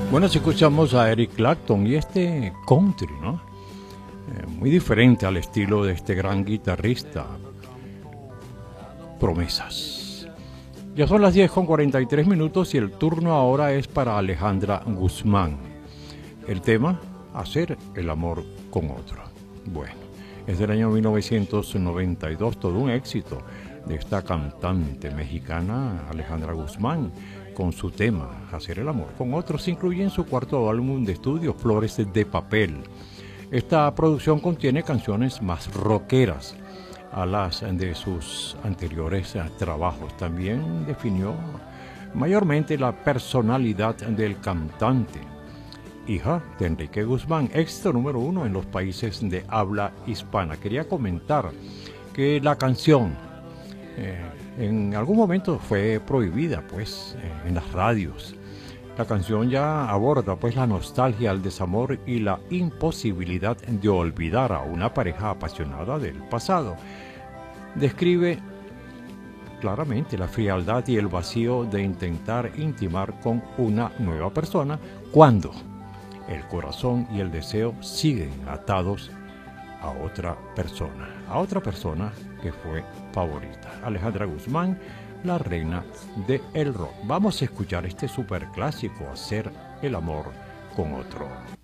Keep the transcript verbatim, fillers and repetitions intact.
Bueno, si escuchamos a Eric Clapton y este country, ¿no? Eh, muy diferente al estilo de este gran guitarrista. Promesas. Ya son las diez con cuarenta y tres minutos y el turno ahora es para Alejandra Guzmán. El tema, hacer el amor con otro. Bueno, es del año mil novecientos noventa y dos, todo un éxito de esta cantante mexicana Alejandra Guzmán, con su tema Hacer el amor con otros. Se incluye en su cuarto álbum de estudio, Flores de Papel. Esta producción contiene canciones más rockeras a las de sus anteriores trabajos. También definió mayormente la personalidad del cantante. Hija de Enrique Guzmán, éxito número uno en los países de habla hispana. Quería comentar que la canción eh, en algún momento fue prohibida pues eh, en las radios. La canción ya aborda pues la nostalgia, el desamor y la imposibilidad de olvidar a una pareja apasionada del pasado. Describe claramente la frialdad y el vacío de intentar intimar con una nueva persona cuando el corazón y el deseo siguen atados a otra persona, a otra persona que fue favorita. Alejandra Guzmán, la reina del rock. Vamos a escuchar este superclásico, Hacer el amor con otro.